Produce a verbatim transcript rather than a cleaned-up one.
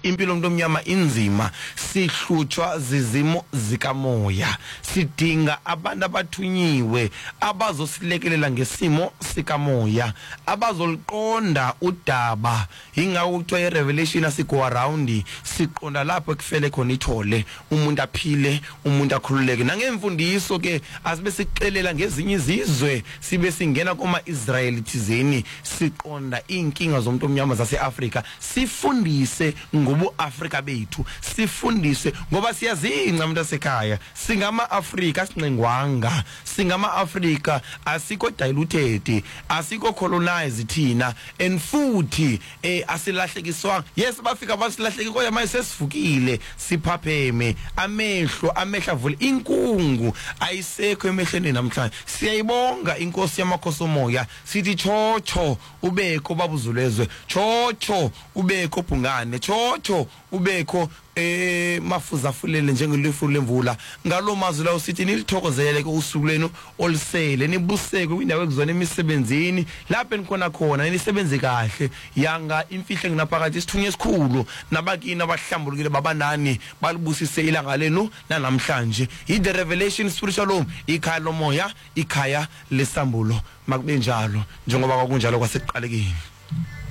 impilo yomuntu omnyama inzima, sihlutshwa zizimo zikamoya, sidinga abantu abathunyiwe abazosilekelela ngesimo sikamoya, abazoliqonda udaba. Ingawo kuthiwa iRevelation asigo around siqonda lapho ekufele khona ithole umuntu aphile, umuntu akhululeke. Nangemfundiso ke asibe sixelela ngezinye izizwe, sibe singena kuma Israel thizeni siqonda inkinga zomuntu omnyama zaseAfrika, sifundise ngobu Afrika bethu, sifundise ngoba siyazinca umuntu asekhaya singama Afrika sincengwanga, singama Afrika asikho diluted, asikho colonized thina, and futhi eh asilahlekiswa. Yes bafika basilahleke kodwa manje sesivukile, siphapheme amehlo amehla vule inkungu ayisekho emehlweni namhlanje. Siyayibonga inkosi yamakhosi omoya, sithi chocho ubekho babuzulezwe, chocho ubekho Phungane, chocho ubekho eh mafuza fulele njengelifu lemvula. Ngalo mazwi lawo sithi nilithokozele ke usuku lenu olisele, nibuseke kwindawo ekuzona emisebenzini lapho enikhona khona, nisebenze kahle yanga imfihle nginaphakathi isithunywe esikhulu nabakini abahlambulukile babanani balibusise ilanga lenu namhlanje. I the Revelation Spiritual Home, ikhaya lomoya, ikhaya lesambulo. Makube njalo njengoba kwakunjalo kwasekuqalekeni.